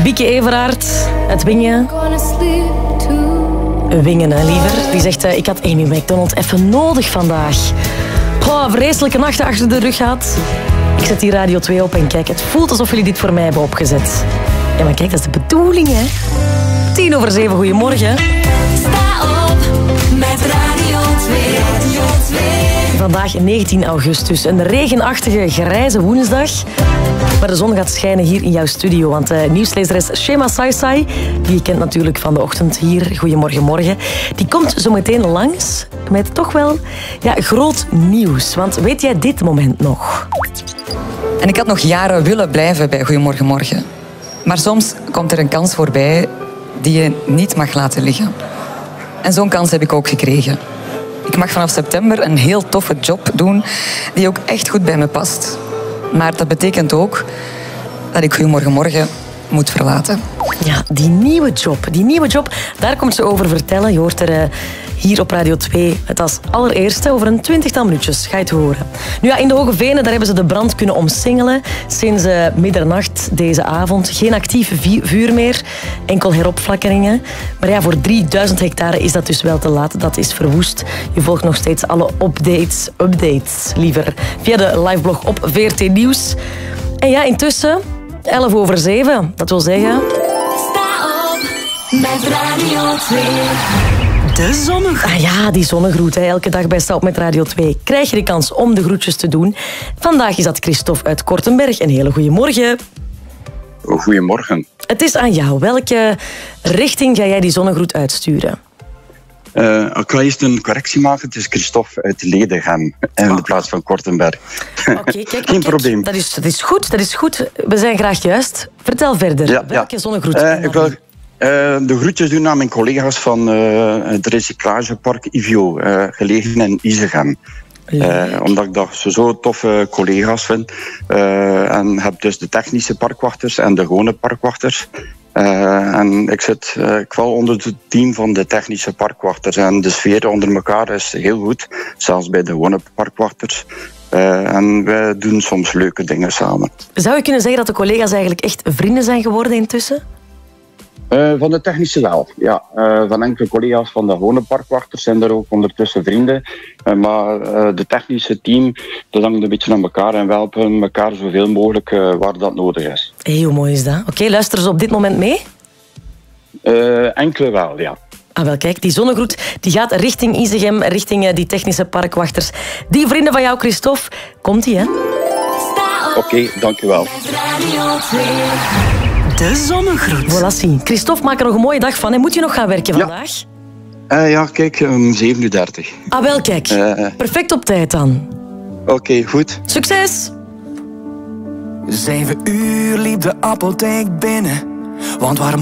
Bieke Everaert, het wingen. Wingen, hè, liever. Die zegt, ik had Amy McDonald even nodig vandaag. Oh, vreselijke nachten achter de rug gehad. Ik zet die Radio 2 op en kijk, het voelt alsof jullie dit voor mij hebben opgezet. Ja, maar kijk, dat is de bedoeling, hè. 7:10, goedemorgen. Sta op met Radio 2. Vandaag 19 augustus, een regenachtige, grijze woensdag. Maar de zon gaat schijnen hier in jouw studio, want nieuwslezeres Shema Saisai, die je kent natuurlijk van de ochtend hier, Goedemorgen Morgen, die komt zo meteen langs met toch wel groot nieuws. Want weet jij dit moment nog? En ik had nog jaren willen blijven bij Goedemorgen Morgen. Maar soms komt er een kans voorbij die je niet mag laten liggen. En zo'n kans heb ik ook gekregen. Ik mag vanaf september een heel toffe job doen die ook echt goed bij me past. Maar dat betekent ook dat ik Goedemorgen Morgen moet verlaten. Ja, die nieuwe job, daar komt ze over vertellen. Je hoort er hier op Radio 2 het als allereerste. Over een 20-tal minuutjes ga je het horen. Nu ja, in de Hoge Venen daar hebben ze de brand kunnen omsingelen. Sinds middernacht deze avond. Geen actief vuur meer. Enkel heropflakkeringen. Maar ja, voor 3000 hectare is dat dus wel te laat. Dat is verwoest. Je volgt nog steeds alle updates liever. Via de liveblog op VRT Nieuws. En ja, intussen 7:11. Dat wil zeggen... Sta op met Radio 2. De zonnegroet. Ah ja, die zonnegroet. Hè. Elke dag bij Sta op met Radio 2 krijg je de kans om de groetjes te doen. Vandaag is dat Christophe uit Kortenberg. Een hele goede morgen. Goedemorgen. Het is aan jou. Welke richting ga jij die zonnegroet uitsturen? Ik ga eerst een correctie maken. Het is Christophe uit Ledegem in de plaats van Kortenberg. Oké, kijk. Geen probleem. Dat is goed. We zijn graag juist. Vertel verder. Welke zonnegroet? Ik wil de groetjes doen aan mijn collega's van het recyclagepark Ivio, gelegen in Isegem. Omdat ik dat zo toffe collega's vind. En heb dus de technische parkwachters en de gewone parkwachters. En ik val onder het team van de technische parkwachters. En de sfeer onder elkaar is heel goed. Zelfs bij de gewone parkwachters. En wij doen soms leuke dingen samen. Zou je kunnen zeggen dat de collega's eigenlijk echt vrienden zijn geworden intussen? Van de technische wel, ja. Van enkele collega's van de gewone parkwachters zijn er ook ondertussen vrienden. Maar de technische team, dat hangt een beetje aan elkaar en we helpen elkaar zoveel mogelijk waar dat nodig is. Hey, hoe mooi is dat? Oké, luisteren ze op dit moment mee? Enkele wel, ja. Ah, wel, kijk, die zonnegroet die gaat richting Isegem, richting die technische parkwachters. Die vrienden van jou, Christophe, komt-ie, hè? Oké, dankjewel. De zonnegroet. Voilà, zie. Christophe, maak er nog een mooie dag van. En moet je nog gaan werken vandaag? Ja, kijk, 7:30. Ah, wel, kijk. Perfect op tijd dan. Oké, goed. Succes! 7 uur liep de apotheek binnen. Want waar